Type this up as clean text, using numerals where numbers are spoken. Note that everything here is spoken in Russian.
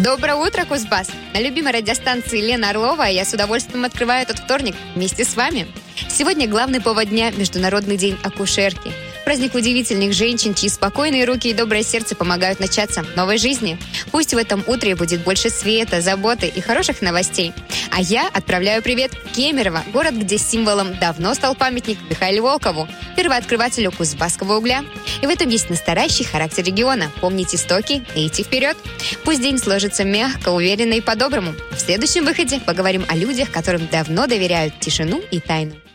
Доброе утро, Кузбасс! На любимой радиостанции Лена Орлова я с удовольствием открываю этот вторник вместе с вами. Сегодня главный повод дня – Международный день акушерки. Праздник удивительных женщин, чьи спокойные руки и доброе сердце помогают начаться новой жизни. Пусть в этом утре будет больше света, заботы и хороших новостей. А я отправляю привет в Кемерово, город, где символом давно стал памятник Михаилу Волкову, первооткрывателю кузбасского угля. И в этом есть настоящий характер региона. Помнить истоки и идти вперед. Пусть день сложится мягко, уверенно и по-доброму. В следующем выходе поговорим о людях, которым давно доверяют тишину и тайну.